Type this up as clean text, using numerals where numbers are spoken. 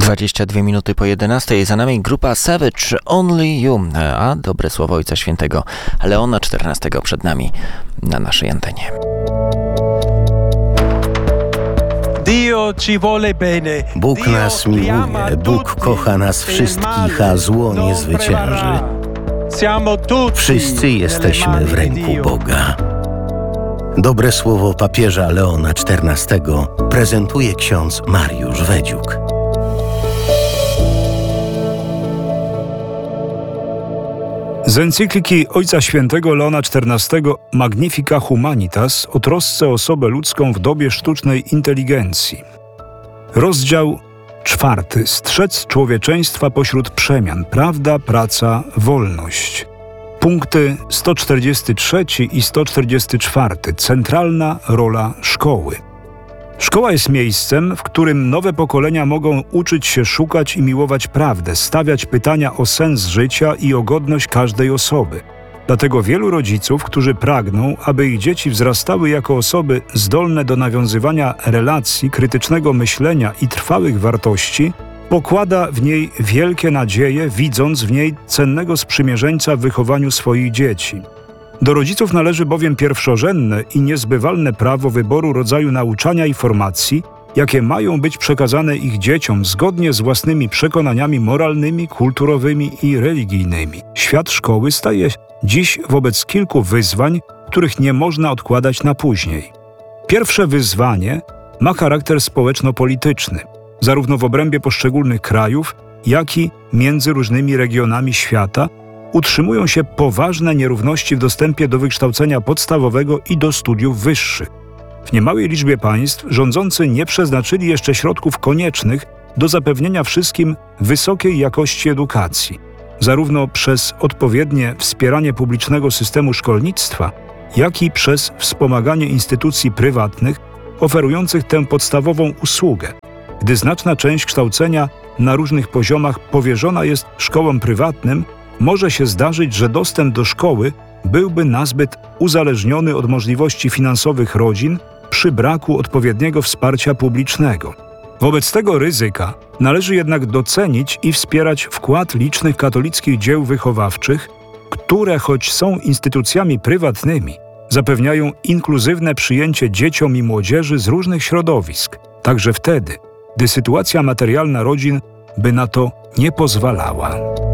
22 minuty po 11. Za nami grupa Savage, Only You, a dobre słowo Ojca Świętego Leona XIV przed nami na naszej antenie. Bóg nas miłuje, Bóg kocha nas wszystkich, a zło nie zwycięży. Wszyscy jesteśmy w ręku Boga. Dobre słowo papieża Leona XIV prezentuje ksiądz Mariusz Wedziuk. Z encykliki Ojca Świętego Leona XIV Magnifica Humanitas o trosce o osobę ludzką w dobie sztucznej inteligencji. Rozdział 4. Strzec człowieczeństwa pośród przemian. Prawda, praca, wolność. Punkty 143 i 144. Centralna rola szkoły. Szkoła jest miejscem, w którym nowe pokolenia mogą uczyć się szukać i miłować prawdę, stawiać pytania o sens życia i o godność każdej osoby. Dlatego wielu rodziców, którzy pragną, aby ich dzieci wzrastały jako osoby zdolne do nawiązywania relacji, krytycznego myślenia i trwałych wartości, pokłada w niej wielkie nadzieje, widząc w niej cennego sprzymierzeńca w wychowaniu swoich dzieci. Do rodziców należy bowiem pierwszorzędne i niezbywalne prawo wyboru rodzaju nauczania i formacji, jakie mają być przekazane ich dzieciom zgodnie z własnymi przekonaniami moralnymi, kulturowymi i religijnymi. Świat szkoły staje dziś wobec kilku wyzwań, których nie można odkładać na później. Pierwsze wyzwanie ma charakter społeczno-polityczny, zarówno w obrębie poszczególnych krajów, jak i między różnymi regionami świata. Utrzymują się poważne nierówności w dostępie do wykształcenia podstawowego i do studiów wyższych. W niemałej liczbie państw rządzący nie przeznaczyli jeszcze środków koniecznych do zapewnienia wszystkim wysokiej jakości edukacji, zarówno przez odpowiednie wspieranie publicznego systemu szkolnictwa, jak i przez wspomaganie instytucji prywatnych oferujących tę podstawową usługę, gdy znaczna część kształcenia na różnych poziomach powierzona jest szkołom prywatnym. Może się zdarzyć, że dostęp do szkoły byłby nazbyt uzależniony od możliwości finansowych rodzin przy braku odpowiedniego wsparcia publicznego. Wobec tego ryzyka należy jednak docenić i wspierać wkład licznych katolickich dzieł wychowawczych, które, choć są instytucjami prywatnymi, zapewniają inkluzywne przyjęcie dzieciom i młodzieży z różnych środowisk, także wtedy, gdy sytuacja materialna rodzin by na to nie pozwalała.